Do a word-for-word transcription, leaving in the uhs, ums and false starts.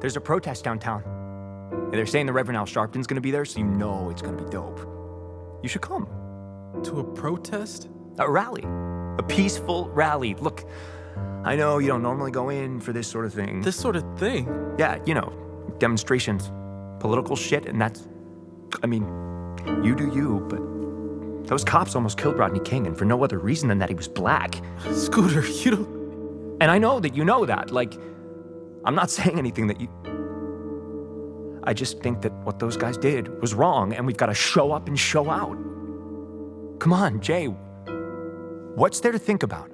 There's a protest downtown. And they're saying the Reverend Al Sharpton's gonna be there, so you know it's gonna be dope. You should come. To a protest? A rally. A peaceful rally. Look, I know you don't normally go in for this sort of thing. This sort of thing? Yeah, you know, demonstrations, political shit, and that's, I mean, you do you, but those cops almost killed Rodney King, and for no other reason than that he was black. Scooter, you don't... And I know that you know that. Like, I'm not saying anything that you... I just think that what those guys did was wrong, and we've got to show up and show out. Come on, Jay. What's there to think about?